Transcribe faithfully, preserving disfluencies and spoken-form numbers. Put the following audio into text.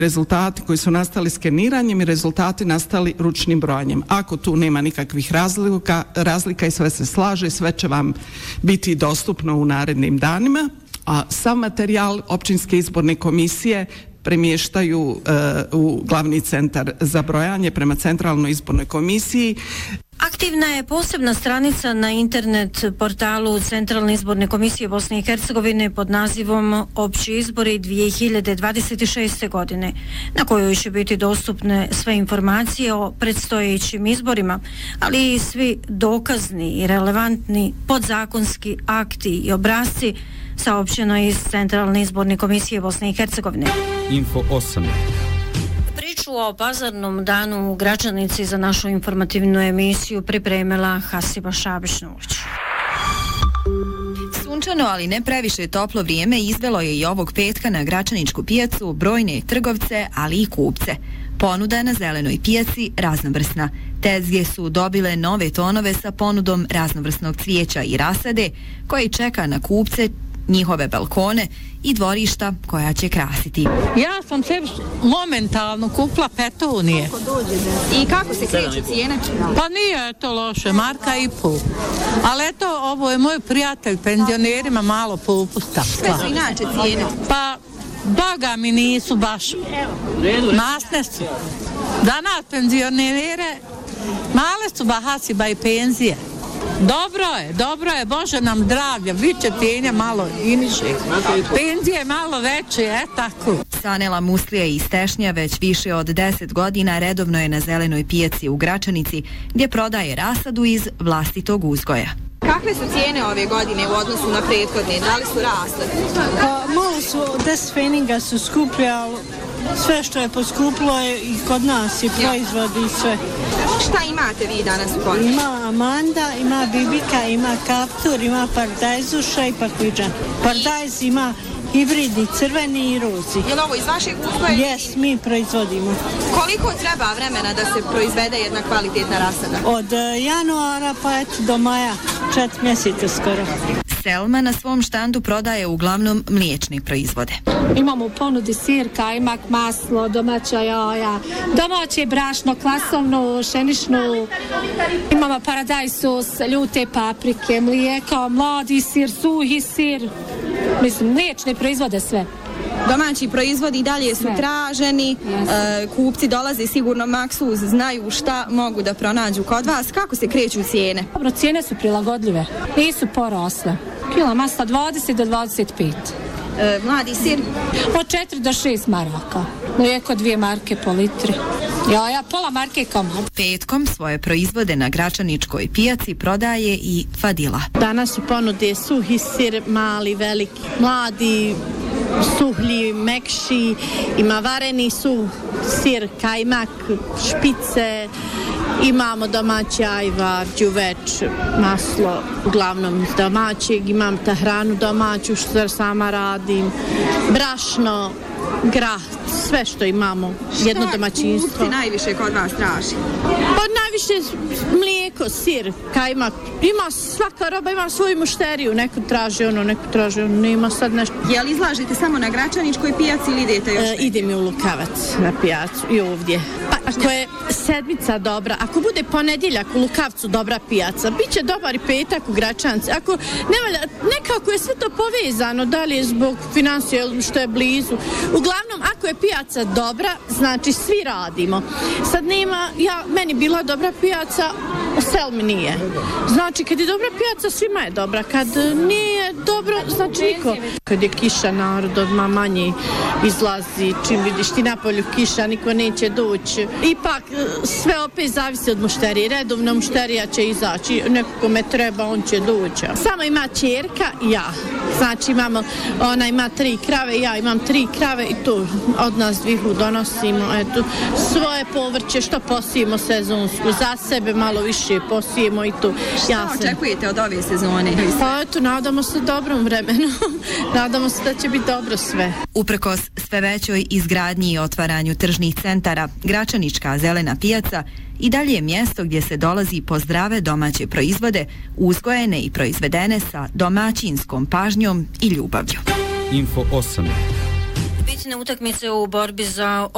rezultati koji su nastali skeniranjem i rezultati nastali ručnim brojanjem. Ako tu nema nikakvih razlika, razlika i sve se slaže, sve će vam biti dostupno u narednim danima. A sam materijal općinske izborne komisije premještaju uh, u glavni centar za brojanje prema centralnoj izbornoj komisiji. Aktivna je posebna stranica na internet portalu Centralne izborne komisije Bosne i Hercegovine pod nazivom Opći izbori dvije hiljade dvadeset šeste. godine, na kojoj će biti dostupne sve informacije o predstojećim izborima, ali i svi dokazni i relevantni podzakonski akti i obrasci saopćeno iz Centralne izborne komisije Bosne i Hercegovine. Info osam. Priču o bazarnom danu u Gračanici za našu informativnu emisiju pripremila Hasiba Šabić-Nulić. Sunčano, ali ne previše toplo vrijeme izvelo je i ovog petka na Gračaničku pijacu brojne trgovce, ali i kupce. Ponuda na zelenoj pijaci raznovrsna. Tezge su dobile nove tonove sa ponudom raznovrsnog cvijeća i rasade koji čeka na kupce, njihove balkone i dvorišta koja će krasiti. Ja sam sebi momentalno kupila petunije. I kako se kreću cijene? Pa nije to loše, marka i pol. Ali eto, ovo je moj prijatelj, penzionerima malo popusta. Sve su inače cijene? Pa, boga mi nisu baš. Masne su. Danas penzionere, male su bahasiba i penzije. Dobro je, dobro je, Bože nam zdravlja, bit će penja malo i niže. Penzije malo veće, e tako. Sanela Muslija iz Tešnja već više od deset godina redovno je na zelenoj pijaci u Gračanici, gdje prodaje rasadu iz vlastitog uzgoja. Kakve su cijene ove godine u odnosu na prethodne? Da li su rasle? Pa, malo su, des feninga su skuplje, ali sve što je poskupilo je i kod nas i proizvodi i sve. Šta imate vi danas u ponudi? Ima Amanda, ima Bibika, ima Kaptur, ima Paradajzuša i Pakviđan. Paradajz ima hibridni, crveni i rozi. Je li ovo iz vašeg uzgoja? Jes, mi proizvodimo. Koliko treba vremena da se proizvede jedna kvalitetna rasada? Od januara pa eto do maja, četiri mjeseca skoro. Selma na svom štandu prodaje uglavnom mliječne proizvode. Imamo u ponudi sir, kajmak, maslo, domaća jaja, domaće brašno, klasovno, šenišnu. Imamo paradajz sos, ljute paprike, mlijeko, mladi sir, suhi sir. Mislim, mliječne proizvode sve. Domaći proizvodi i dalje su traženi, e, kupci dolaze sigurno maksuz, znaju šta mogu da pronađu kod vas. Kako se kreću cijene? Dobro, cijene su prilagodljive, nisu porasle. Kila masa dvadeset do dvadeset pet. E, mladi sir? Od četiri do šest maraka. Mlijeko dvije marke po litri. Ja, ja, pola marke komad. Petkom svoje proizvode na Gračaničkoj pijaci prodaje i Fadila. Danas su ponude suhi sir, mali, veliki, mladi, suhlji, mekši, ima vareni suh sir, kajmak, špice, imamo domaći ajvar, đuveč, maslo, uglavnom iz domaćeg, imam tahranu domaću što sama radim, brašno, grah, sve što imamo, jedno domaćinstvo. Šta kupci najviše kod vas traži? Pa najviše mlijeko, sir, kajmak, ima svaka roba, ima svoju mušteriju, neko traži ono, neko traži ono, nema sad nešto. Je li izlažete samo na Gračaničkoj pijaci ili idete još? E, idem i u Lukavac na pijacu i ovdje. Pa ako je sedmica dobra, ako bude ponedjeljak u Lukavcu dobra pijaca, bit će dobar i petak u Gračanci. Ako ne valja, nekako je sve to povezano, da li je zbog financija što je blizu. Uglavnom, ako je pijaca dobra, znači svi radimo. Sad nema, ja, meni bila dobra pijaca, Selmi nije. Znači, kad je dobra pijaca, svima je dobra. Kad nije dobro, znači niko. Kad je kiša, narod odmah manje izlazi. Čim vidiš ti napolju kiša, niko neće doći. Ipak, sve opet zavisi od mušterije. Redovno mušterija će izaći. Nekome treba, on će doći. Samo ima ćerka i ja. Znači, imamo, ona ima tri krave, ja imam tri krave i to od nas dvihu donosimo. Eto, svoje povrće što posijemo sezonsku. Za sebe malo više posijemo i to. Šta ja očekujete od ove sezone? Pa eto, nadamo se dobrom vremenu. Nadamo se da će biti dobro sve. Uprkos sve većoj izgradnji i otvaranju tržnih centara, Gračanička zelena pijaca i dalje je mjesto gdje se dolazi po zdrave domaće proizvode, uzgojene i proizvedene sa domaćinskom pažnjom i ljubavlju. Info osam. Bitne utakmice u borbi za